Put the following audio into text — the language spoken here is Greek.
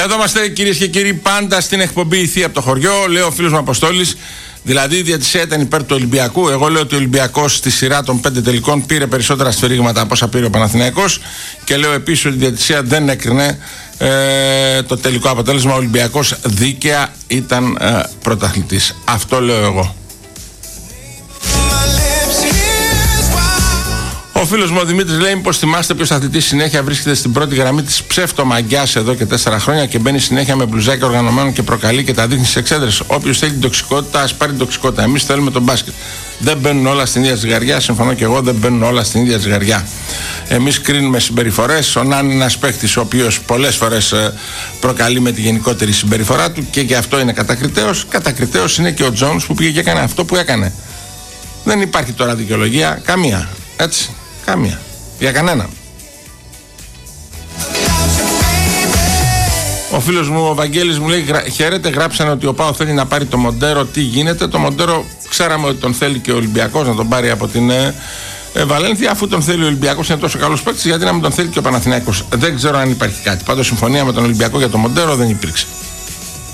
Εδώ είμαστε, κυρίες και κύριοι, πάντα στην εκπομπή Ηθή από το χωριό. Λέει ο φίλος μου Αποστόλης, δηλαδή η διαιτησία ήταν υπέρ του Ολυμπιακού. Εγώ λέω ότι ο Ολυμπιακός στη σειρά των 5 τελικών πήρε περισσότερα σφυρίγματα από όσα πήρε ο Παναθηναϊκός. Και λέω επίσης ότι η διαιτησία δεν έκρινε το τελικό αποτέλεσμα. Ο Ολυμπιακός δίκαια ήταν πρωταθλητής. Αυτό λέω εγώ. Ο φίλος μου ο Δημήτρης λέει: πως θυμάστε ποιος αθλητής συνέχεια βρίσκεται στην πρώτη γραμμή της ψεύτομαγκιάς εδώ και 4 χρόνια και μπαίνει συνέχεια με μπλουζάκια οργανωμένων και προκαλεί και τα δείχνει στις εξέδρες. Όποιος θέλει την τοξικότητα, ας πάρει την τοξικότητα. Εμείς θέλουμε τον μπάσκετ. Δεν μπαίνουν όλα στην ίδια ζυγαριά. Συμφωνώ και εγώ, δεν μπαίνουν όλα στην ίδια ζυγαριά. Εμείς κρίνουμε συμπεριφορές. Ο Νάν είναι ένας παίκτης ο οποίος πολλές φορές προκαλεί με τη γενικότερη συμπεριφορά του και γι' αυτό είναι κατακριτέος. Κατακριτέος είναι και ο Τζόνς που πήγε και έκανε αυτό που έκανε. Δεν υπάρχει τώρα δικαιολογία, καμία. Έτσι. Καμία. Για κανέναν. Ο φίλος μου ο Βαγγέλης μου λέει: χαίρετε, γράψανε ότι ο ΠΑΟ θέλει να πάρει το Μοντέρο. Τι γίνεται? Το Μοντέρο ξέραμε ότι τον θέλει και ο Ολυμπιακός να τον πάρει από την Βαλένθια. Αφού τον θέλει ο Ολυμπιακός, είναι τόσο καλός παίκτης, γιατί να μην τον θέλει και ο Παναθηναϊκός? Δεν ξέρω αν υπάρχει κάτι. Πάντως συμφωνία με τον Ολυμπιακό για το Μοντέρο δεν υπήρξε.